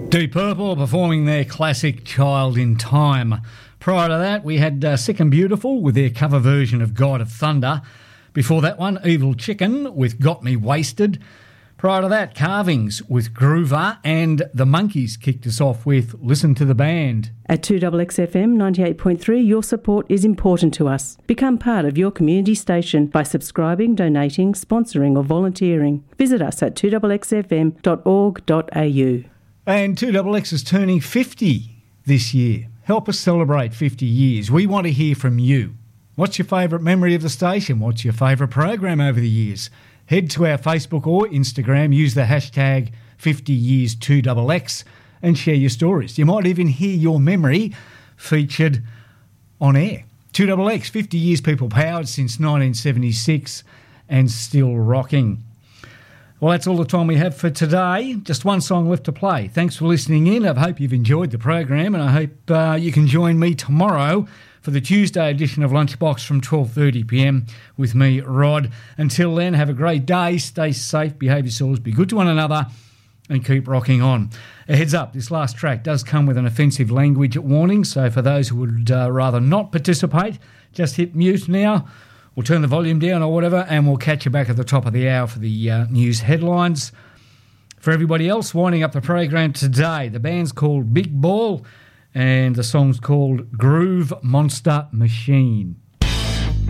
Deep Purple performing their classic Child in Time. Prior to that, we had Sick and Beautiful with their cover version of God of Thunder. Before that one, Evil Chicken with Got Me Wasted. Prior to that, Carvings with Groover, and the Monkees kicked us off with Listen to the Band. At 2XXFM 98.3, your support is important to us. Become part of your community station by subscribing, donating, sponsoring or volunteering. Visit us at 2XXFM.org.au. And 2XX is turning 50 this year. Help us celebrate 50 years. We want to hear from you. What's your favourite memory of the station? What's your favourite program over the years? Head to our Facebook or Instagram, use the hashtag 50years2XX and share your stories. You might even hear your memory featured on air. 2XX, 50 years people powered since 1976 and still rocking. Well, that's all the time we have for today. Just one song left to play. Thanks for listening in. I hope you've enjoyed the program, and I hope you can join me tomorrow for the Tuesday edition of Lunchbox from 12:30pm with me, Rod. Until then, have a great day, stay safe, behave yourselves, be good to one another, and keep rocking on. A heads up, this last track does come with an offensive language warning, so for those who would rather not participate, just hit mute now. We'll turn the volume down or whatever, and we'll catch you back at the top of the hour for the news headlines. For everybody else winding up the program today, the band's called Big Ball, and the song's called Groove Monster Machine.